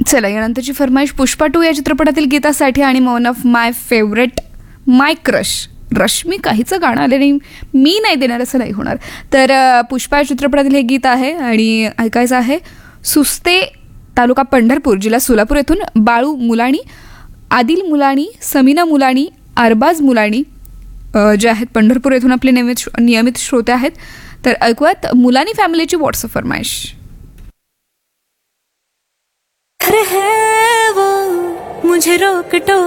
चला, यानंतरची फरमाईश पुष्पा 2 या चित्रपटातील गीतासाठी आणि one of my favourite my crush Rashmika हिचं गाणं आले नाही, मी नाही देणार असं नाही होणार. तर पुष्पा या चित्रपटातील हे गीत आहे आणि ऐकायचं आहे. सुस्ते, तालुका पंढरपूर, जिल्हा सोलापूर येथून बाळू मुलाणी, आदिल मुलाणी, समीना मुलाणी, अरबाज मुलाणी जे आहेत पंढरपूर येथून आपले नियमित श्रोते आहेत. तर ऐकूयात मुलानी फॅमिलीची व्हॉट्सअप फरमाईश. है वो मुझे रोक टोक